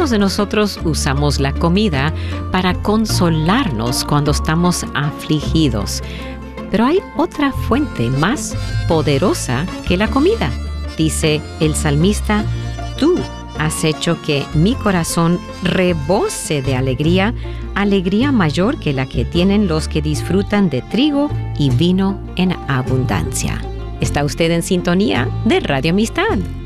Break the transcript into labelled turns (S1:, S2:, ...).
S1: Algunos de nosotros usamos la comida para consolarnos cuando estamos afligidos. Pero hay otra fuente más poderosa que la comida. Dice el salmista: tú has hecho que mi corazón rebose de alegría, alegría mayor que la que tienen los que disfrutan de trigo y vino en abundancia. ¿Está usted en sintonía de Radio Amistad?